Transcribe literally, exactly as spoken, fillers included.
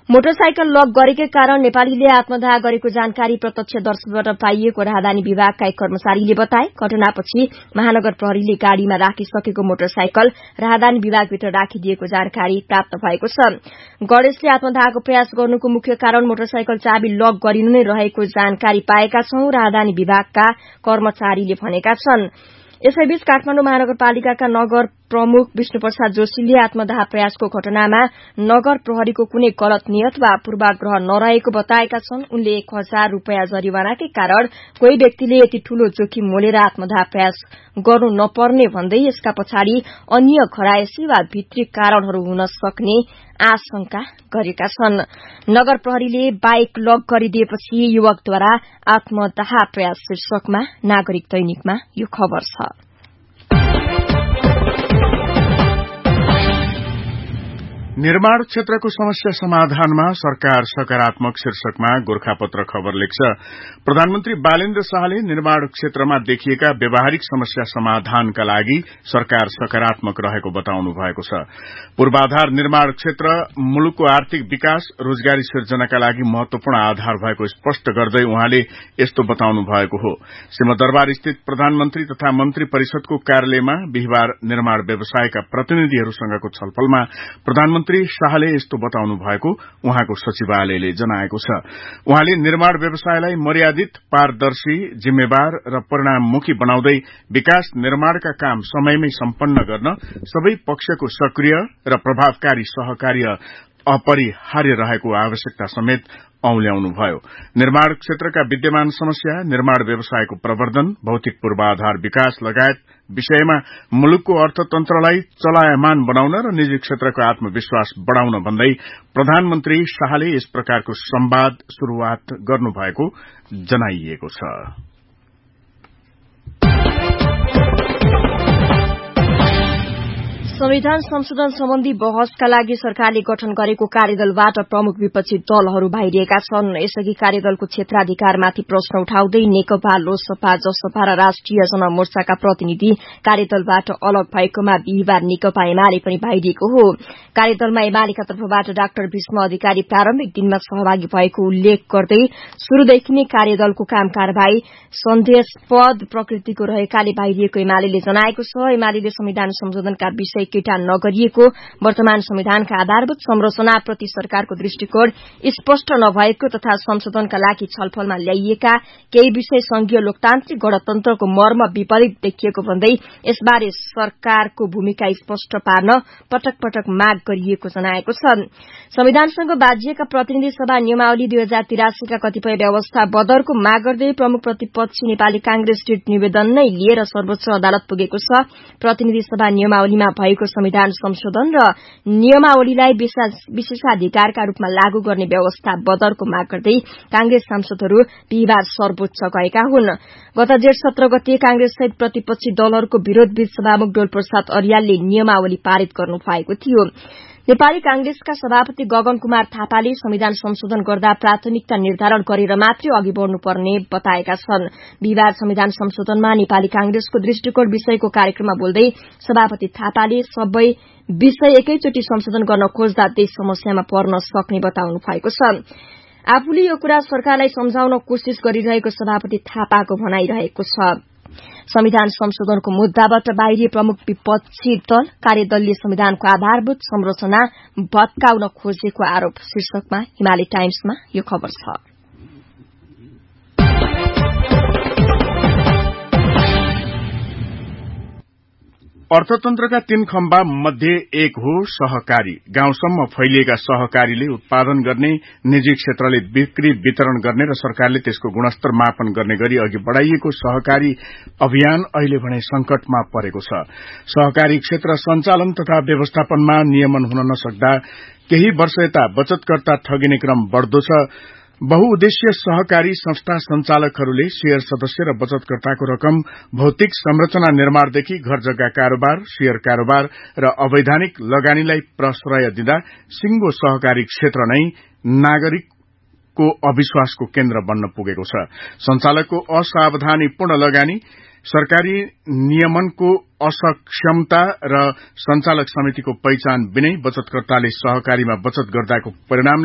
Motorcycle lock गरेकै कारण नेपालीले आत्मदाह गरेको जानकारी प्रत्यक्षदर्शीबाट पाइएको राहदानी विभागका एक कर्मचारीले बताए। घटनापछि महानगर प्रहरीले गाड़ीमा राखिसकेको मोटरसाइकल राहदानी विभागभित्र राखिदिएको जानकारी प्राप्त भएको छ। गणेशले आत्मदाहको प्रयास गर्नुको मुख्य कारण मोटरसाइकल चाबी लक गरिनु नै रहेको जानकारी पाएका छौं, राहदानी विभागका कर्मचारीले भनेका छन्। यसैबीच काठमाडौँ महानगरपालिकाका नगर प्रमुख विष्णुप्रसाद जोशीले आत्मदाह प्रयासको घटनामा नगर प्रहरीको कुनै गलत नियत वा पूर्वाग्रह नरहेको बताएका छन्। उनले एक हजार रूपियाँ जरिवानाकै कारण कोही व्यक्तिले यति ठूलो जोखिम मोलेर आत्मदाह प्रयास गर्नु नपर्ने भन्दै यसका पछाडि अन्य घरायसी वा भित्री कारणहरू हुन सक्ने आशंका गरेका छन्। नगर प्रहरीले बाइक लक गरिदिएपछि युवकद्वारा आत्मदाह प्रयास शीर्षकमा नागरिक दैनिकमा यो खबर छ। निर्माण क्षेत्रको समस्या समाधानमा सरकार सकारात्मक शीर्षकमा गोरखापत्र खबर लेख्छ। प्रधानमन्त्री बालेन्द्र शाहले निर्माण क्षेत्रमा देखिएका व्यावहारिक समस्या समाधानका लागि सरकार सकारात्मक रहेको बताउनु भएको छ। पूर्वाधार निर्माण क्षेत्र मुलुकको आर्थिक विकास, रोजगारी सिर्जनाका लागि महत्वपूर्ण आधार भएको स्पष्ट गर्दै उहाँले यस्तो बताउनु भएको हो। सिंहदरबार स्थित प्रधानमन्त्री तथा मन्त्री परिषदको कार्यालयमा बिहिबार निर्माण व्यवसायका प्रतिनिधिहरूसँगको छलफलमा प्रधानमन्त्री मन्त्री शाहले यस्तो बताउनु भएको उहाँको सचिवालयले जनाएको छ। उहाँले निर्माण व्यवसायलाई मर्यादित, पारदर्शी, जिम्मेवार र परिणाममुखी बनाउँदै विकास निर्माणका काम समयमै सम्पन्न गर्न सबै पक्षको सक्रिय र प्रभावकारी सहकार्य अपरिहार्य रहेको आवश्यकता समेत औल्याउनुभयो। निर्माण क्षेत्रका विद्यमान समस्या, निर्माण व्यवसायको प्रवर्धन, भौतिक पूर्वाधार विकास लगायत विषयमा मुलुकको अर्थतन्त्रलाई चलायमान बनाउन र निजी क्षेत्रको आत्मविश्वास बढ़ाउन भन्दै प्रधानमन्त्री शाहले यस प्रकारको संवाद शुरूआत गर्नुभएको जनाइएको छ। संविधान संशोधन सम्बन्धी बहसका लागि सरकारले गठन गरेको कार्यदलबाट प्रमुख विपक्षी दलहरू बाहिरिएका छन्। यसअघि कार्यदलको क्षेत्राधिकारमाथि प्रश्न उठाउँदै नेकपा, लोकसभा, जसपा र राष्ट्रिय जनमोर्चाका प्रतिनिधि कार्यदलबाट अलग भएकोमा बिहिबार नेकपा एमाले पनि बाहिरिएको हो। कार्यदलमा एमालेका तर्फबाट डाक्टर भीष्म अधिकारी प्रारम्भिक दिनमा सहभागी भएको उल्लेख गर्दै शुरूदेखि नै कार्यदलको काम कारवाही सन्देशपद प्रकृतिको रहेकाले बाहिरिएको एमाले जनाएको छ। एमाले संविधान संशोधनका विषय केटा नगरिएको, वर्तमान संविधानका आधारभूत संरचनाप्रति सरकारको दृष्टिकोण स्पष्ट नभएको तथा संशोधनका लागि छलफलमा ल्याइएका केही विषय संघीय लोकतान्त्रिक गणतन्त्रको मर्म विपरीत देखिएको भन्दै यसबारे सरकारको भूमिका स्पष्ट पार्न पटक पटक माग गरिएको जनाएको छ। संविधानसँग बाजिएका प्रतिनिधि सभा नियमावली दुई हजार तिरासीका कतिपय व्यवस्था बदरको माग गर्दै प्रमुख प्रतिपक्षी नेपाली कांग्रेस रिट निवेदन नै लिएर सर्वोच्च अदालत पुगेको छ। प्रतिनिधि सभा नियमावलीमा भएको संविधान संशोधन र नियमावलीलाई विशेषाधिकारका रूपमा लागू गर्ने व्यवस्था बदरको माग गर्दै कांग्रेस सांसदहरू बिहिबार सर्वोच्च गएका हुन्। गत जेठ सत्र गते कांग्रेस सहित प्रतिपक्षी दलहरूको विरोधबीच सभामुख डोलप्रसाद अर्यालले नियमावली पारित गर्नु भएको थियो। नेपाली कांग्रेसका सभापति गगन कुमार थापाले संविधान संशोधन गर्दा प्राथमिकता निर्धारण गरेर मात्रै अघि बढ़नुपर्ने बताएका छन्। बिहिबार संविधान संशोधनमा नेपाली कांग्रेसको दृष्टिकोण विषयको कार्यक्रममा बोल्दै सभापति थापाले सबै विषय एकैचोटि संशोधन गर्न खोज्दा देश समस्यामा पर्न सक्ने बताउनु भएको छ। आफूले यो कुरा सरकारलाई सम्झाउन कोशिश गरिरहेको सभापति थापाको भनाइरहेको छ। संविधान संशोधनको मुद्दाबाट बाहिरिए प्रमुख विपक्षी दल कार्यदलले संविधानको आधारभूत संरचना भत्काउन खोजेको आरोप शीर्षकमा हिमालय टाइम्समा यो खबर छ। अर्थतन्त्रका तीन खम्बा मध्ये एक हो सहकारी। गाउँसम्म फैलिएका सहकारीले उत्पादन गर्ने, निजी क्षेत्रले बिक्री वितरण गर्ने र सरकारले त्यसको गुणस्तर मापन गर्ने गरी अघि बढ़ाइएको सहकारी अभियान अहिले भने संकटमा परेको छ। सहकारी क्षेत्र संचालन तथा व्यवस्थापनमा नियमन हुन नसक्दा केही वर्ष यता बचतकर्ता ठगिने क्रम बढ़दो छ। बहुउद्देश्य सहकारी संस्था संचालकहरूले शेयर सदस्य र बचतकर्ताको रकम भौतिक संरचना निर्माणदेखि घर जग्गा कारोबार, शेयर कारोबार र अवैधानिक लगानीलाई प्रश्रय दिँदा सिंगो सहकारी क्षेत्र नै नागरिकको अविश्वासको केन्द्र बन्न पुगेको छ। संचालकको असावधानीपूर्ण लगानी, सरकारी नियमनको असक्षमता र संचालक समितिको पहिचान बिनै बचतकर्ताले सहकारीमा बचत गर्दाको परिणाम